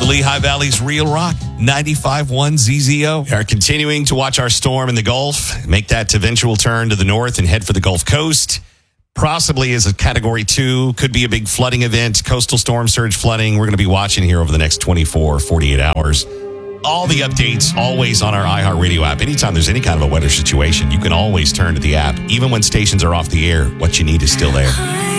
Lehigh Valley's Real Rock, 95.1 ZZO. We are continuing to watch our storm in the Gulf. Make that eventual turn to the north and head for the Gulf Coast. Possibly as a Category 2. Could be a big flooding event. Coastal storm surge flooding. We're going to be watching here over the next 24, 48 hours. All the updates always on our iHeartRadio app. Anytime there's any kind of a weather situation, you can always turn to the app. Even when stations are off the air, what you need is still there.